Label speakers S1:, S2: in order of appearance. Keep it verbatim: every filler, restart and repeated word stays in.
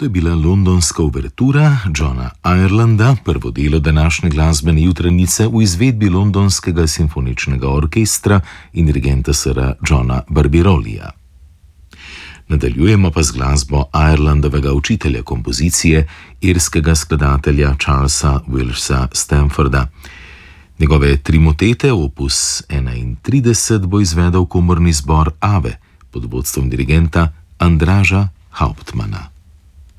S1: To je bila londonska uvertura Johna Irelanda, prvo delo današnje glasbene jutranice v izvedbi Londonskega simfoničnega orkestra in dirigenta sira Johna Barbirolija. Nadaljujemo pa z glasbo Irelandovega učitelja kompozicije, irskega skladatelja Charlesa Willsa Stamforda. Njegove tri motete, opus enaintrideset, bo izvedel komorni zbor Ave pod vodstvom dirigenta Andraža Hauptmana.